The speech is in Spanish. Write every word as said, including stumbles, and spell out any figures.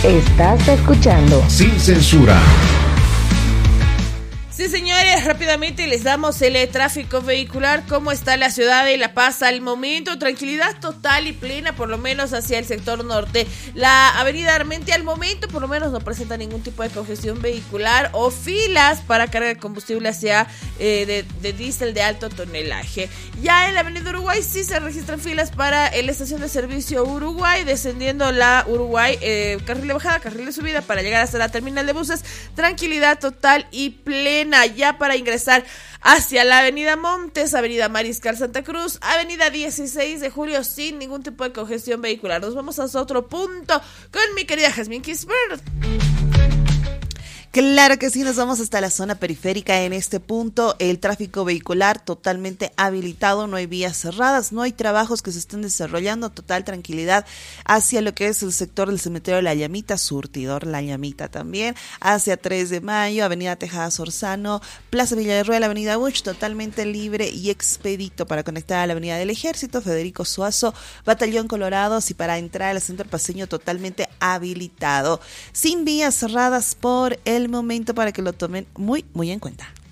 Estás escuchando Sin Censura. Sí, señores, rápidamente les damos el eh, tráfico vehicular, cómo está la ciudad de La Paz al momento. Tranquilidad total y plena, por lo menos hacia el sector norte. La avenida Armentia al momento, por lo menos no presenta ningún tipo de congestión vehicular o filas para carga de combustible hacia eh, de, de diésel de alto tonelaje. Ya en la avenida Uruguay sí se registran filas para la estación de servicio Uruguay, descendiendo la Uruguay, eh, carril de bajada, carril de subida para llegar hasta la terminal de buses. Tranquilidad total y plena. Ya para ingresar hacia la avenida Montes, avenida Mariscal Santa Cruz, avenida dieciséis de julio sin ningún tipo de congestión vehicular. Nos vamos a otro punto con mi querida Jazmín Kisbert. Claro que sí, nos vamos hasta la zona periférica. En este punto el tráfico vehicular totalmente habilitado, no hay vías cerradas, no hay trabajos que se estén desarrollando, total tranquilidad hacia lo que es el sector del cementerio La Llamita, surtidor La Llamita también, hacia tres de mayo, avenida Tejada Sorzano, Plaza Villarruel, avenida Buch, totalmente libre y expedito para conectar a la avenida del Ejército, Federico Suazo, Batallón Colorados, y para entrar al centro paseño totalmente habilitado, sin vías cerradas por el momento, para que lo tomen muy, muy en cuenta.